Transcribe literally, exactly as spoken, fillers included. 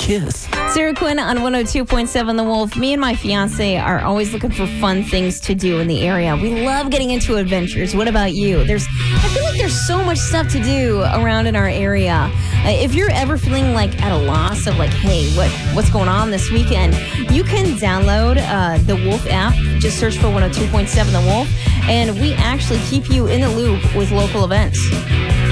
kiss. Sarah Quinn on one oh two point seven The Wolf. Me and my fiance are always looking for fun things to do in the area. We love getting into adventures. What about you? There's, I feel like there's so much stuff to do around in our area. Uh, if you're ever feeling like at a loss of like, hey, what what's going on this weekend? You can download uh, the Wolf app. Just search for one oh two point seven The Wolf, and we actually keep you in the loop with local events.